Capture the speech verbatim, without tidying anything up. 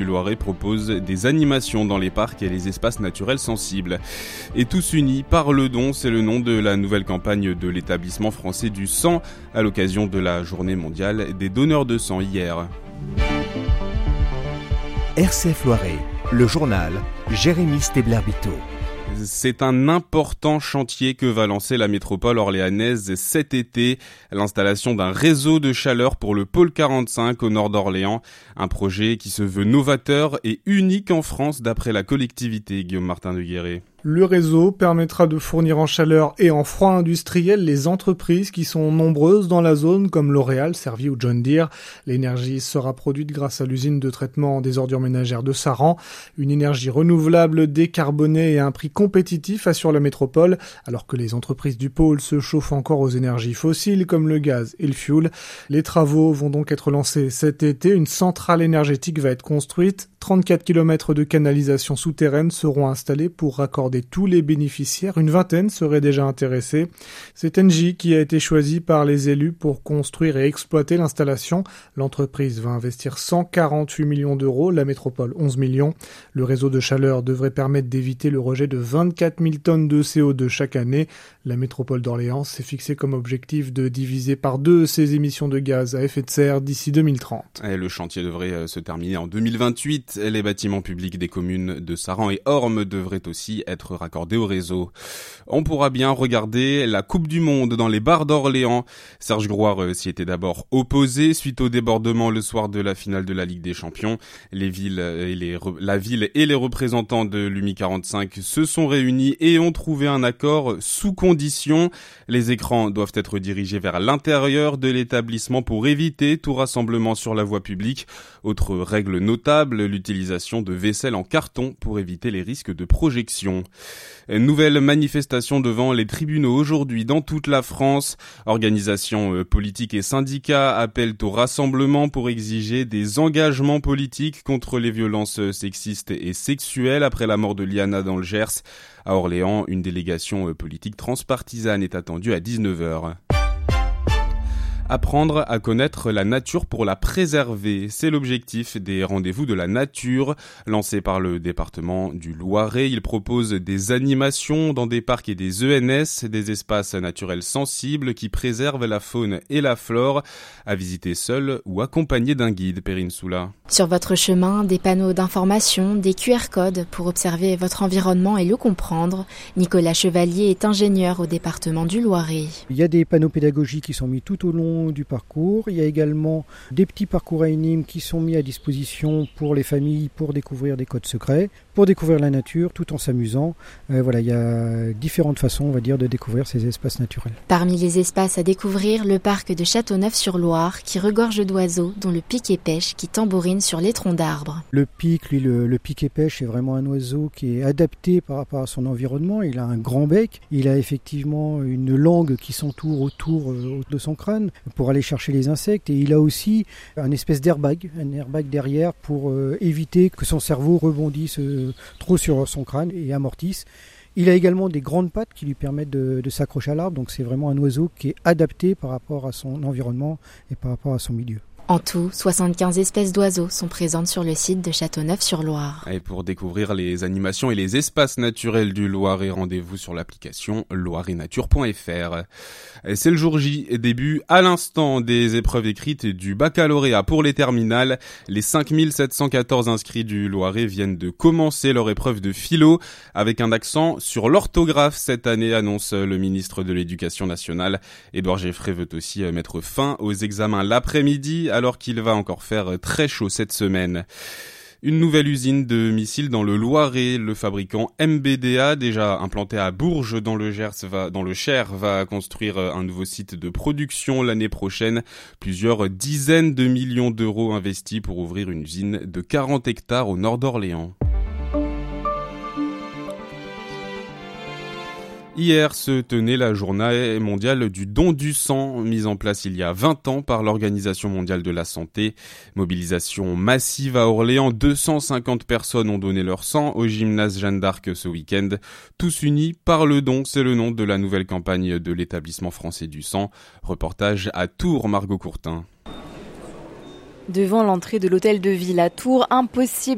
Le Loiret propose des animations dans les parcs et les espaces naturels sensibles. Et tous unis par le don, c'est le nom de la nouvelle campagne de l'établissement français du sang à l'occasion de la journée mondiale des donneurs de sang hier. R C F Loiret, le journal, Jérémy Stebler-Bito. C'est un important chantier que va lancer la métropole orléanaise cet été, l'installation d'un réseau de chaleur pour le pôle quarante-cinq au nord d'Orléans, un projet qui se veut novateur et unique en France d'après la collectivité, Guillaume Martin de Guéret. Le réseau permettra de fournir en chaleur et en froid industriel les entreprises qui sont nombreuses dans la zone comme L'Oréal, Servier ou John Deere. L'énergie sera produite grâce à l'usine de traitement des ordures ménagères de Saran. Une énergie renouvelable, décarbonée et à un prix compétitif assure la métropole, alors que les entreprises du pôle se chauffent encore aux énergies fossiles comme le gaz et le fioul. Les travaux vont donc être lancés cet été. Une centrale énergétique va être construite. trente-quatre kilomètres de canalisation souterraine seront installés pour raccorder tous les bénéficiaires. Une vingtaine seraient déjà intéressés. C'est Engie qui a été choisi par les élus pour construire et exploiter l'installation. L'entreprise va investir cent quarante-huit millions d'euros, la métropole onze millions. Le réseau de chaleur devrait permettre d'éviter le rejet de vingt-quatre mille tonnes de C O deux chaque année. La métropole d'Orléans s'est fixé comme objectif de diviser par deux ses émissions de gaz à effet de serre d'ici deux mille trente. Et le chantier devrait se terminer en deux mille vingt-huit. Les bâtiments publics des communes de Saran et Ormes devraient aussi être raccordés au réseau. On pourra bien regarder la Coupe du Monde dans les bars d'Orléans. Serge Grouard s'y était d'abord opposé suite au débordement le soir de la finale de la Ligue des Champions. Les villes et les, la ville et les représentants de l'U M I quarante-cinq se sont réunis et ont trouvé un accord sous condition. Les écrans doivent être dirigés vers l'intérieur de l'établissement pour éviter tout rassemblement sur la voie publique. Autre règle notable, l'utilisation de vaisselle en carton pour éviter les risques de projection. Nouvelle manifestation devant les tribunaux aujourd'hui dans toute la France. Organisations politiques et syndicats appellent au rassemblement pour exiger des engagements politiques contre les violences sexistes et sexuelles après la mort de Liana dans le Gers. À Orléans, une délégation politique transpartisane est attendue à dix-neuf heures. Apprendre à connaître la nature pour la préserver, c'est l'objectif des rendez-vous de la nature lancés par le département du Loiret. Il propose des animations dans des parcs et des E N S, des espaces naturels sensibles qui préservent la faune et la flore, à visiter seul ou accompagné d'un guide. Perrine Soula. Sur votre chemin, des panneaux d'information, des Q R codes pour observer votre environnement et le comprendre. Nicolas Chevalier est ingénieur au département du Loiret. Il y a des panneaux pédagogiques qui sont mis tout au long du parcours. Il y a également des petits parcours anonymes qui sont mis à disposition pour les familles pour découvrir des codes secrets, pour découvrir la nature tout en s'amusant. Euh, voilà, il y a différentes façons, on va dire, de découvrir ces espaces naturels. Parmi les espaces à découvrir, le parc de Châteauneuf-sur-Loire qui regorge d'oiseaux dont le pic-et-pêche qui tambourine sur les troncs d'arbres. Le pic, lui, le, le pic-et-pêche est vraiment un oiseau qui est adapté par rapport à son environnement. Il a un grand bec, il a effectivement une langue qui s'entoure autour de son crâne pour aller chercher les insectes, et il a aussi un espèce d'airbag, un airbag derrière pour euh, éviter que son cerveau rebondisse euh, trop sur son crâne et amortisse. Il a également des grandes pattes qui lui permettent de, de s'accrocher à l'arbre, donc c'est vraiment un oiseau qui est adapté par rapport à son environnement et par rapport à son milieu. En tout, soixante-quinze espèces d'oiseaux sont présentes sur le site de Châteauneuf-sur-Loire. Et pour découvrir les animations et les espaces naturels du Loiret, rendez-vous sur l'application loiretnature point f r. C'est le jour J, début à l'instant des épreuves écrites du baccalauréat pour les terminales. Les cinq mille sept cent quatorze inscrits du Loiret viennent de commencer leur épreuve de philo avec un accent sur l'orthographe cette année, annonce le ministre de l'Éducation nationale. Édouard Geffray veut aussi mettre fin aux examens l'après-midi alors qu'il va encore faire très chaud cette semaine. Une nouvelle usine de missiles dans le Loiret. Le fabricant M B D A, déjà implanté à Bourges dans le Gers, va, dans le Cher, va construire un nouveau site de production l'année prochaine. Plusieurs dizaines de millions d'euros investis pour ouvrir une usine de quarante hectares au nord d'Orléans. Hier se tenait la journée mondiale du don du sang, mise en place il y a vingt ans par l'Organisation mondiale de la santé. Mobilisation massive à Orléans, deux cent cinquante personnes ont donné leur sang au gymnase Jeanne d'Arc ce week-end. Tous unis par le don, c'est le nom de la nouvelle campagne de l'établissement français du sang. Reportage à Tours, Margot Courtin. Devant l'entrée de l'hôtel de ville à Tours, impossible